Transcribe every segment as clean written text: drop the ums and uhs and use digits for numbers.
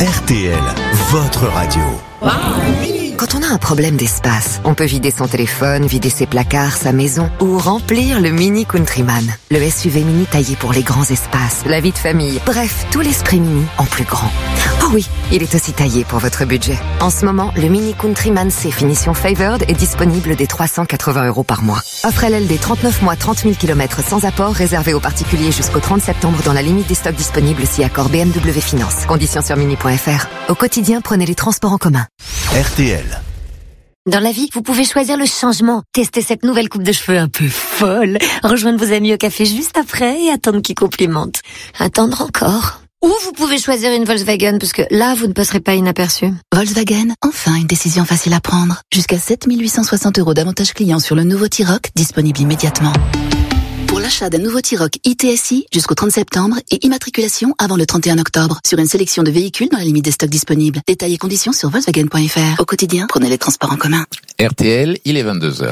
RTL, votre radio. Quand on a un problème d'espace, on peut vider son téléphone, vider ses placards, sa maison ou remplir le Mini Countryman. Le SUV mini taillé pour les grands espaces, la vie de famille, bref, tout l'esprit mini en plus grand. Oh oui, il est aussi taillé pour votre budget. En ce moment, le Mini Countryman C finition Favored est disponible dès 380 € par mois. Offre LLD 39 mois, 30 000 km sans apport, réservé aux particuliers jusqu'au 30 septembre dans la limite des stocks disponibles si accord BMW Finance. Conditions sur mini.fr. Au quotidien, prenez les transports en commun. RTL. Dans la vie, vous pouvez choisir le changement. Tester cette nouvelle coupe de cheveux un peu folle. Rejoindre vos amis au café juste après et attendre qu'ils complimentent. Attendre encore. Ou vous pouvez choisir une Volkswagen parce que là, vous ne passerez pas inaperçu. Volkswagen, enfin une décision facile à prendre. Jusqu'à 7 860 € d'avantages clients sur le nouveau T-Roc, disponible immédiatement. Pour l'achat d'un nouveau T-Roc ITSI jusqu'au 30 septembre et immatriculation avant le 31 octobre sur une sélection de véhicules dans la limite des stocks disponibles. Détails et conditions sur Volkswagen.fr. Au quotidien, prenez les transports en commun. RTL, il est 22h.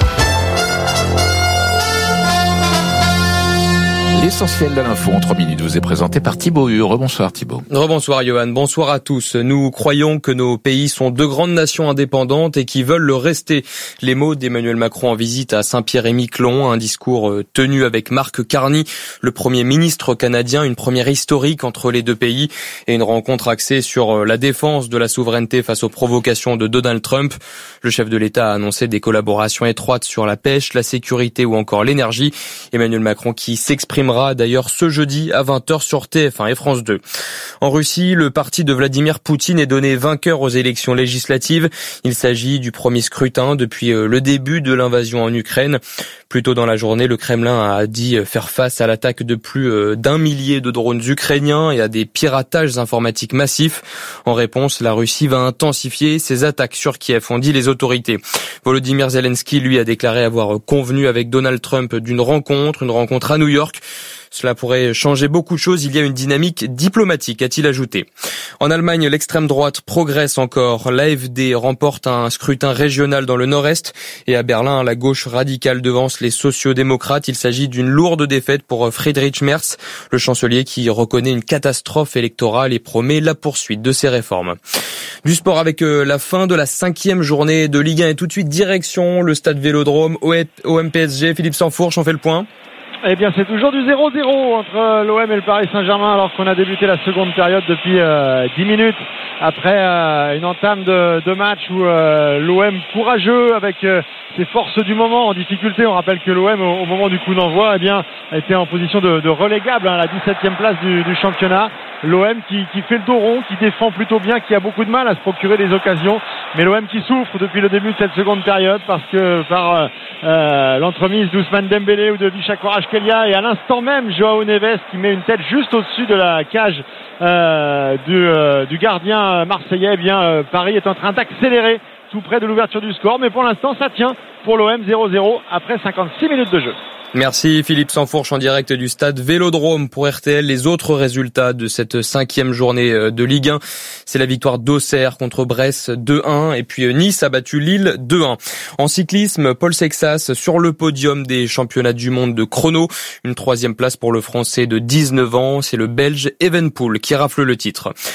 L'essentiel de l'info en 3 minutes vous est présenté par Thibaut Hure. Rebonsoir Thibaut. Rebonsoir Johan, bonsoir à tous. Nous croyons que nos pays sont deux grandes nations indépendantes et qui veulent le rester. Les mots d'Emmanuel Macron en visite à Saint-Pierre-et-Miquelon, un discours tenu avec Mark Carney, le Premier ministre canadien, une première historique entre les deux pays et une rencontre axée sur la défense de la souveraineté face aux provocations de Donald Trump. Le chef de l'État a annoncé des collaborations étroites sur la pêche, la sécurité ou encore l'énergie. Emmanuel Macron qui s'exprimera d'ailleurs ce jeudi à 20h sur TF1 et France 2. En Russie, le parti de Vladimir Poutine est donné vainqueur aux élections législatives. Il s'agit du premier scrutin depuis le début de l'invasion en Ukraine. Plus tôt dans la journée, le Kremlin a dit faire face à l'attaque de plus d'1 millier de drones ukrainiens et à des piratages informatiques massifs. En réponse, la Russie va intensifier ses attaques sur Kiev, ont dit les autorités. Volodymyr Zelensky, lui, a déclaré avoir convenu avec Donald Trump d'une rencontre, une rencontre à New York. Cela pourrait changer beaucoup de choses. Il y a une dynamique diplomatique, a-t-il ajouté. En Allemagne, l'extrême droite progresse encore. L'AfD remporte un scrutin régional dans le nord-est. Et à Berlin, la gauche radicale devance les sociodémocrates. Il s'agit d'une lourde défaite pour Friedrich Merz, le chancelier qui reconnaît une catastrophe électorale et promet la poursuite de ses réformes. Du sport avec la fin de la 5e journée de Ligue 1 et tout de suite direction le stade Vélodrome, OM PSG. Philippe Sansfourche, on fait le point. Eh bien, c'est toujours du 0-0 entre l'OM et le Paris Saint-Germain alors qu'on a débuté la seconde période depuis 10 minutes après une entame de match où l'OM courageux avec ses forces du moment en difficulté. On rappelle que l'OM au moment du coup d'envoi était en position de relégable à la 17e place du championnat. L'OM qui fait le dos rond, qui défend plutôt bien, qui a beaucoup de mal à se procurer des occasions, mais l'OM qui souffre depuis le début de cette seconde période parce que par l'entremise d'Ousmane Dembélé ou de Visca Kvaratskhelia et à l'instant même Joao Neves qui met une tête juste au-dessus de la cage du gardien marseillais. Eh bien Paris est en train d'accélérer tout près de l'ouverture du score, mais pour l'instant ça tient pour l'OM 0-0 après 56 minutes de jeu. Merci Philippe Sansfourche en direct du stade Vélodrome pour RTL. Les autres résultats de cette 5e journée de Ligue 1, c'est la victoire d'Auxerre contre Brest 2-1 et puis Nice a battu Lille 2-1. En cyclisme, Paul Sexas sur le podium des championnats du monde de chrono. Une 3e place pour le Français de 19 ans, c'est le Belge Evenepoel qui rafle le titre.